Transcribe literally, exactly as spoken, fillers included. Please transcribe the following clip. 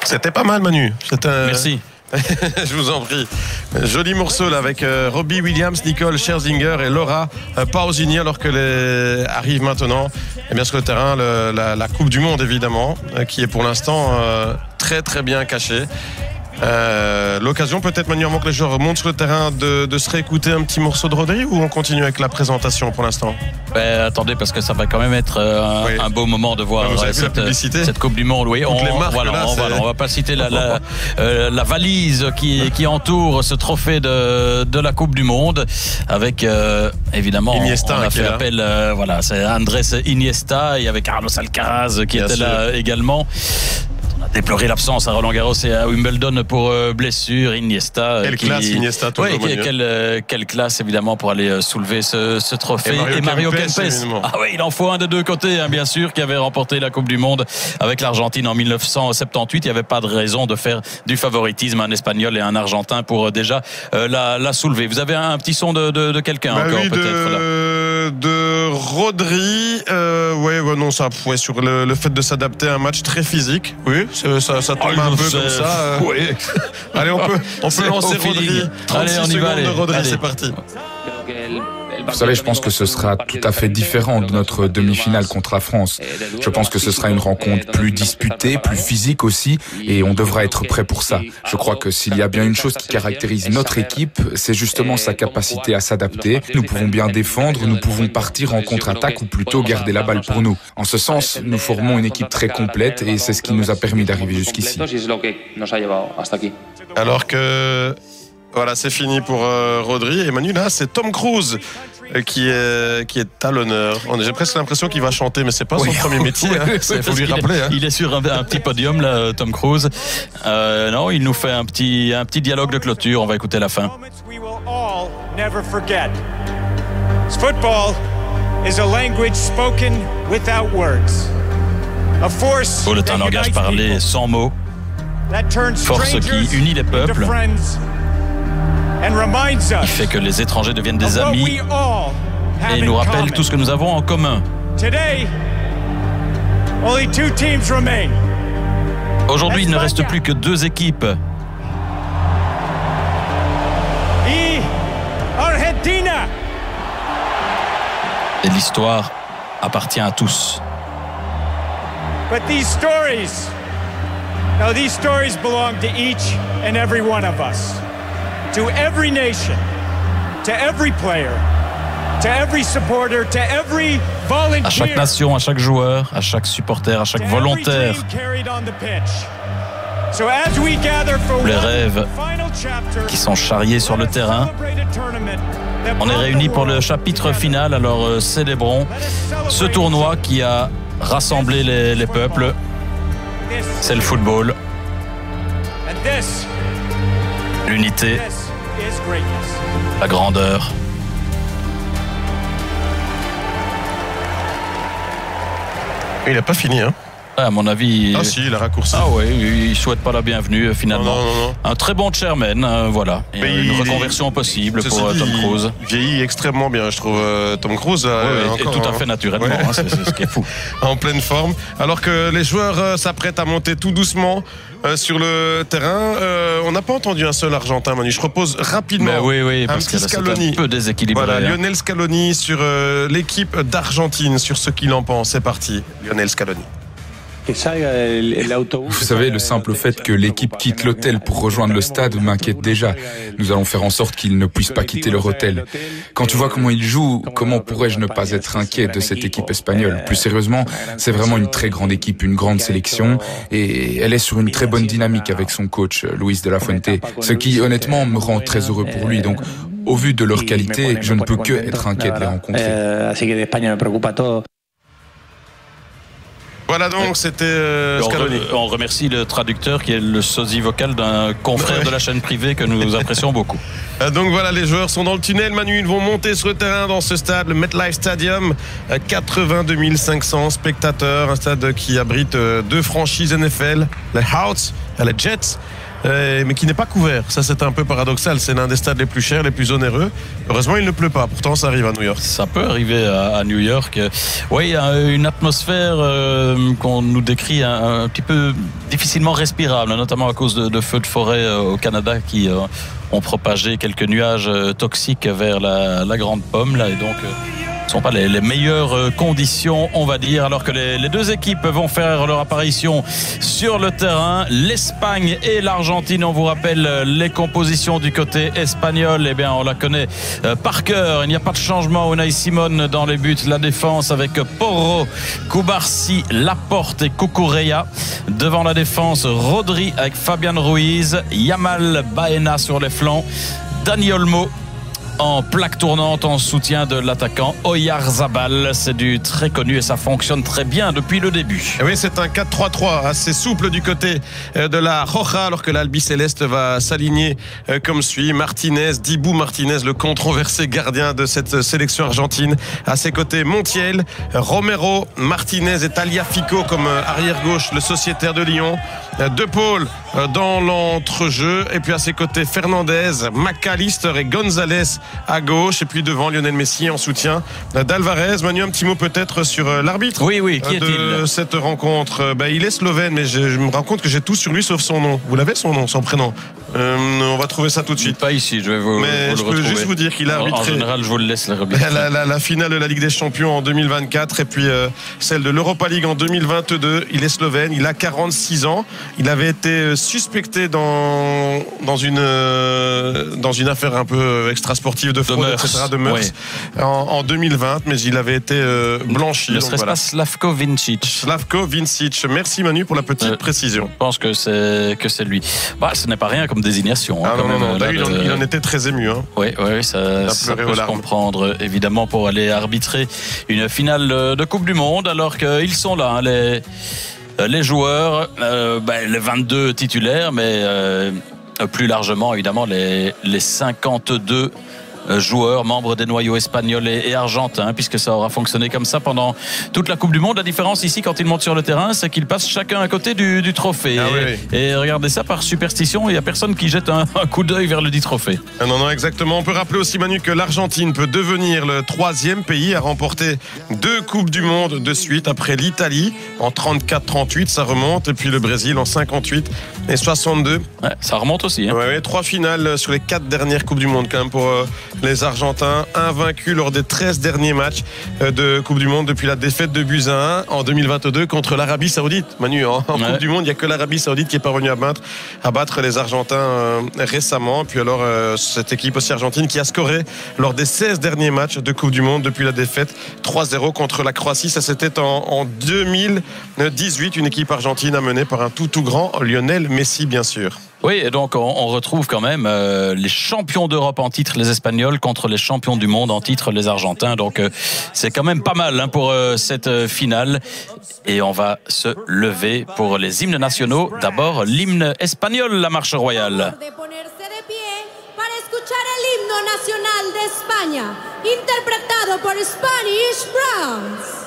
C'était pas mal, Manu. C'était... Merci. Je vous en prie. Joli morceau là avec euh, Robbie Williams, Nicole Scherzinger et Laura euh, Pausini, alors que les... arrive maintenant eh bien, sur le terrain le, la, la Coupe du Monde évidemment, euh, qui est pour l'instant euh, très très bien cachée. Euh, l'occasion peut-être Manu, avant que les joueurs montent sur le terrain, de, de se réécouter un petit morceau de Rodri, ou on continue avec la présentation pour l'instant? Ben, attendez, parce que ça va quand même être un, oui. un beau moment de voir ouais, cette, cette Coupe du Monde. Oui, on, les marques, voilà, là, on, voilà, on va pas citer la, la, euh, la valise qui, qui entoure ce trophée de, de la Coupe du Monde, avec euh, évidemment Iniesta, on a fait appel, euh, voilà, c'est Andrés Iniesta, et avec Carlos Alcaraz qui Bien était sûr. là également. Déplorer l'absence à Roland Garros et à Wimbledon pour euh, blessure. Iniesta. Quelle qui... classe Iniesta, toi. Oui, quelle, quelle, euh, quelle classe évidemment pour aller euh, soulever ce, ce trophée. Et Mario, et Mario Kempes. Ah oui, il en faut un de deux côtés, hein, bien sûr, qui avait remporté la Coupe du Monde avec l'Argentine en dix-neuf cent soixante-dix-huit. Il n'y avait pas de raison de faire du favoritisme un Espagnol et un Argentin pour euh, déjà euh, la, la soulever. Vous avez un petit son de, de, de quelqu'un bah encore oui, peut-être de, là. de Rodri. Euh, ouais, ouais, non, ça, ouais, sur le, le fait de s'adapter à un match très physique. Oui. Ça, ça tombe oh, un peu comme ça. Euh... Oui. Allez, on peut, on peut lancer Rodri. trente-six allez, on y va, allez. de Rodri, allez. C'est parti. Vous savez, je pense que ce sera tout à fait différent de notre demi-finale contre la France. Je pense que ce sera une rencontre plus disputée, plus physique aussi, et on devra être prêt pour ça. Je crois que s'il y a bien une chose qui caractérise notre équipe, c'est justement sa capacité à s'adapter. Nous pouvons bien défendre, nous pouvons partir en contre-attaque ou plutôt garder la balle pour nous. En ce sens, nous formons une équipe très complète et c'est ce qui nous a permis d'arriver jusqu'ici. Alors que... Voilà, c'est fini pour euh, Rodri. Et Manu, là, c'est Tom Cruise euh, qui, est, qui est à l'honneur. J'ai presque l'impression qu'il va chanter, mais c'est pas oui. son premier métier. Il hein. faut lui rappeler. Il est, hein. il est sur un, un petit podium, là, Tom Cruise. Euh, non, il nous fait un petit, un petit dialogue de clôture. On va écouter la fin. Football is a language spoken without words. A force Football est un langage parlé sans mots. Force qui unit les peuples. Il fait que les étrangers deviennent des amis et il nous rappelle tout ce que nous avons en commun. Aujourd'hui, il ne reste plus que deux équipes. Et l'histoire appartient à tous. But these stories, now these stories belong to each and every one of us. To every nation, to every player, to every supporter, to every volunteer. À chaque nation, à chaque joueur, à chaque supporter, à chaque volontaire. Les rêves qui sont charriés sur le terrain. On est réunis pour le chapitre final, alors euh, célébrons ce tournoi qui a rassemblé les, les peuples. C'est le football. L'unité, la grandeur. Il n'a pas fini, hein? À mon avis. Ah si, il a raccourci. Ah oui, il souhaite pas la bienvenue finalement. Non, non, non. Un très bon chairman, euh, voilà. Mais une il, reconversion il, possible pour dit, Tom Cruise. Il vieillit extrêmement bien, je trouve. Euh, Tom Cruise. Euh, oui, encore, et tout à hein. fait naturellement, ouais. hein, c'est, c'est ce qui est fou. En pleine forme. Alors que les joueurs euh, s'apprêtent à monter tout doucement euh, sur le terrain. Euh, on n'a pas entendu un seul Argentin, Manu. Je propose rapidement. Mais oui, oui, un parce petit que là, Scaloni. C'est un peu déséquilibré. Voilà, hein. Lionel Scaloni sur euh, l'équipe d'Argentine, sur ce qu'il en pense. C'est parti, Lionel Scaloni. Vous savez, le simple fait que l'équipe quitte l'hôtel pour rejoindre le stade m'inquiète déjà. Nous allons faire en sorte qu'ils ne puissent pas quitter leur hôtel. Quand tu vois comment ils jouent, comment pourrais-je ne pas être inquiet de cette équipe espagnole? Plus sérieusement, c'est vraiment une très grande équipe, une grande sélection, et elle est sur une très bonne dynamique avec son coach, Luis de la Fuente, ce qui honnêtement me rend très heureux pour lui. Donc, au vu de leur qualité, je ne peux que être inquiet de les rencontrer. Voilà donc, c'était euh, Scaloni. On, on remercie le traducteur qui est le sosie vocal d'un confrère ouais. de la chaîne privée que nous apprécions beaucoup. Donc voilà, les joueurs sont dans le tunnel. Manu, ils vont monter sur le terrain dans ce stade, le MetLife Stadium. quatre-vingt-deux mille cinq cents spectateurs, un stade qui abrite deux franchises N F L, les Hawks et les Jets. euh, mais qui n'est pas couvert. Ça, c'est un peu paradoxal. C'est l'un des stades les plus chers, les plus onéreux. Heureusement, il ne pleut pas. Pourtant, ça arrive à New York. Ça peut arriver à, à New York. Oui, il y a une atmosphère euh, qu'on nous décrit un, un petit peu difficilement respirable, notamment à cause de, de feux de forêt euh, au Canada qui euh, ont propagé quelques nuages euh, toxiques vers la, la Grande Pomme. Là, et donc... Euh, ne sont pas les, les meilleures conditions, on va dire, alors que les, les deux équipes vont faire leur apparition sur le terrain. L'Espagne et l'Argentine, on vous rappelle les compositions du côté espagnol, eh bien on la connaît euh, par cœur. Il n'y a pas de changement. Unai Simón dans les buts, la défense avec Porro, Cubarsí, Laporte et Cucurella. Devant la défense, Rodri avec Fabián Ruiz, Yamal, Baena sur les flancs, Dani Olmo en plaque tournante en soutien de l'attaquant Oyarzabal. C'est du très connu et ça fonctionne très bien depuis le début. Et oui, c'est un quatre trois trois assez souple du côté de la Roja, alors que l'Albi Céleste va s'aligner comme suit. Martinez, Dibou Martinez, le controversé gardien de cette sélection argentine. À ses côtés, Montiel, Romero, Martinez et Tagliafico comme arrière-gauche, le sociétaire de Lyon. De Paul dans l'entrejeu. Et puis à ses côtés, Fernandez, McAllister et Gonzalez à gauche. Et puis devant, Lionel Messi en soutien d'Alvarez. Manu, un petit mot peut-être sur l'arbitre. Oui, oui, qui de est-il cette rencontre. Ben, il est slovène, mais je, je me rends compte que j'ai tout sur lui sauf son nom. Vous l'avez, son nom, son prénom? euh, On va trouver ça tout de suite. Pas ici, je vais vous, mais vous je le peux retrouver. juste vous dire qu'il a arbitré. En général, je vous le laisse la, la, la, la finale de la Ligue des Champions en deux mille vingt-quatre et puis euh, celle de l'Europa League en deux mille vingt-deux. Il est slovène, il a quarante-six ans. Il avait été suspecté dans, dans, une, euh, dans une affaire un peu extra-sportive de fraude, de et cetera, de mœurs, oui. en, en deux mille vingt, mais il avait été euh, blanchi. Ne serait-ce voilà. pas Slavko Vincic? Slavko Vincic. Merci Manu pour la petite euh, précision. Je pense que c'est, que c'est lui. Bah, ce n'est pas rien comme désignation. Ah hein, non, non, non. Là, il, en, de... il en était très ému. Hein. Oui, oui, ça, ça peut se comprendre, évidemment, pour aller arbitrer une finale de Coupe du Monde, alors qu'ils sont là, hein, les... Les joueurs, euh, ben, les vingt-deux titulaires, mais euh, plus largement, évidemment, les, les cinquante-deux joueurs, membres des noyaux espagnols et, et argentins, puisque ça aura fonctionné comme ça pendant toute la Coupe du Monde. La différence ici, quand ils montent sur le terrain, c'est qu'ils passent chacun à côté du, du trophée. Ah, et, oui, oui. et regardez ça, par superstition, il n'y a personne qui jette un, un coup d'œil vers le dit trophée. Non, non, exactement. On peut rappeler aussi, Manu, que l'Argentine peut devenir le troisième pays à remporter deux Coupes du Monde de suite, après l'Italie en trente-quatre trente-huit, ça remonte, et puis le Brésil en cinquante-huit et soixante-deux. Ouais, ça remonte aussi. Hein. Ouais, ouais, trois finales sur les quatre dernières Coupes du Monde quand même pour euh, les Argentins, invaincus lors des treize derniers matchs euh, de Coupe du Monde depuis la défaite de buts à un en deux mille vingt-deux contre l'Arabie Saoudite. Manu, en, en ouais. Coupe du Monde, il n'y a que l'Arabie Saoudite qui est parvenue à battre, à battre les Argentins euh, récemment. Puis alors, euh, cette équipe aussi argentine qui a scoré lors des seize derniers matchs de Coupe du Monde depuis la défaite trois zéro contre la Croatie. Ça, c'était en, en deux mille dix-huit, une équipe argentine amenée par un tout tout grand Lionel Messi, bien sûr. Oui, et donc on, on retrouve quand même euh, les champions d'Europe en titre, les Espagnols, contre les champions du monde en titre, les Argentins. Donc euh, c'est quand même pas mal hein, pour euh, cette euh, finale. Et on va se lever pour les hymnes nationaux. D'abord, l'hymne espagnol, la marche royale. Nacional de España, interpretado por Spanish Browns.